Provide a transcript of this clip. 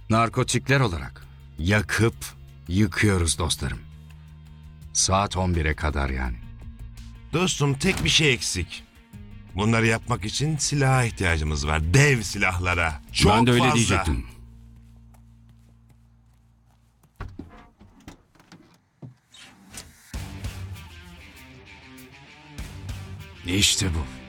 Narkotikler olarak yakıp yıkıyoruz dostlarım. Saat 11'e kadar yani. Dostum tek bir şey eksik. Bunları yapmak için silaha ihtiyacımız var. Dev silahlara. Çok Ben de öyle fazla. diyecektim. İşte bu.